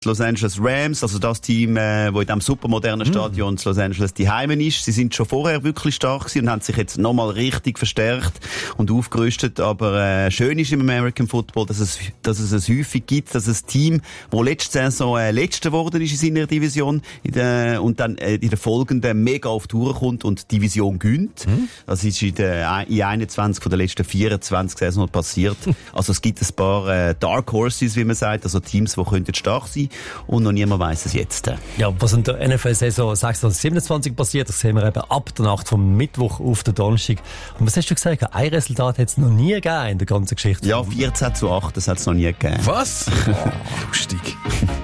Los Angeles Rams, also das Team, wo in diesem supermodernen Stadion Los Angeles daheim ist. Sie sind schon vorher wirklich stark gewesen und haben sich jetzt nochmal richtig verstärkt und aufgerüstet. Aber schön ist im American Football, dass es häufig gibt, dass ein Team, das letzte Saison Letzter geworden ist in seiner Division, und dann in der folgenden mega auf die Tour kommt und die Division gönnt. Das ist in 21 von den letzten 24 Saison passiert. Also es gibt ein paar Dark Horses, wie man sagt, also Teams, die könnten stark sein. Und noch niemand weiss es jetzt. Ja, was in der NFL-Saison 26 passiert, das sehen wir eben ab der Nacht vom Mittwoch auf den Donnerstag. Und was hast du gesagt? Ein Resultat hat es noch nie gegeben in der ganzen Geschichte. Ja, 14:8, das hat es noch nie gegeben. Was? Oh, lustig.